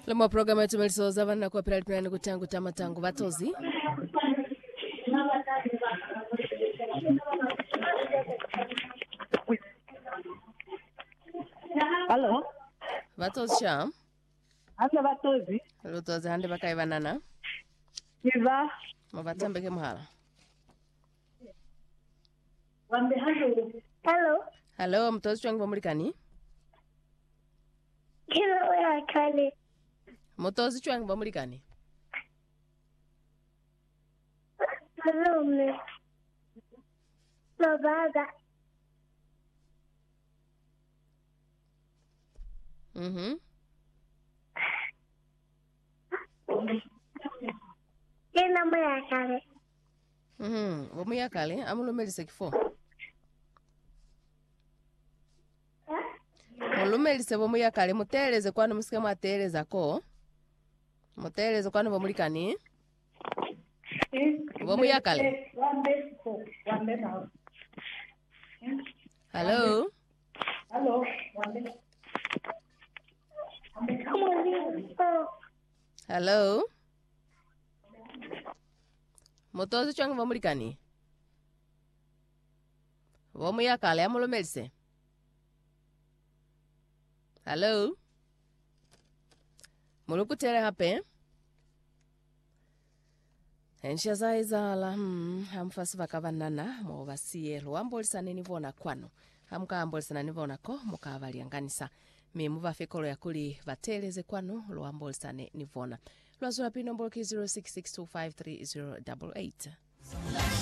Lema programa yetu melisoza vana kwa pira lipina kutangu tamatangu batozi. Hello. Batozi cha? Anda batozi. Lutozi hande baka ivanana. Kiva. Mabatambe ke muhala. Hello. Hello, mtozi chwangu bamulikani? Hello, Akali. Mtozi chwangu bamulikani? Hello, me. Babaga. Kena mo Akali. Bomu yakale, amulomelise kifo. Mulumelise bomu yakale, muteleze kwanu musike mwatereza ko. Muteleze kwanu bamulikani? Bomu yakale. Hello? Hello. Hello? Mutozi chwangu bamulikani? Bomu yakale, amulomelise. Hello? Mulukutere hape? Ensha zaizala, hamfasi vakavanana, mwovasiye, luambolisane nivona kwano. Hamkaambolisana nivona ko, mukavalianganisa. Mimu vafekolo ya kuli vateleze kwano, luambolisane nivona. Luazula pino mboloki 0662530088.